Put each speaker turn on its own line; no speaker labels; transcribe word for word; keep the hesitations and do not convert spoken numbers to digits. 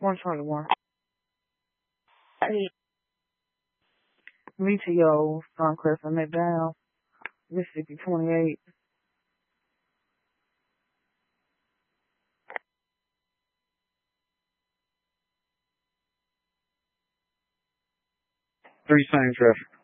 one twenty-one. V T O, Suncrest and McDowell, Mississippi twenty-eight.
Three same traffic.